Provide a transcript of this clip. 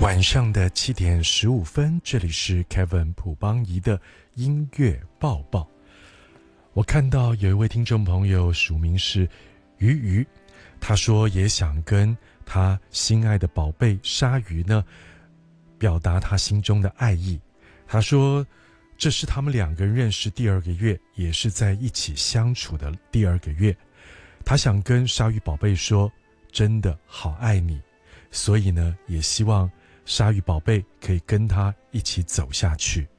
晚上的7:15，这里是 Kevin 朴邦仪的音乐报报。我看到有一位听众朋友署名是鱼鱼，他说也想跟他心爱的宝贝鲨鱼呢表达他心中的爱意。他说这是他们2个人认识第2个月，也是在一起相处的第2个月。他想跟鲨鱼宝贝说，真的好爱你，所以呢也希望鲨鱼宝贝可以跟他一起走下去。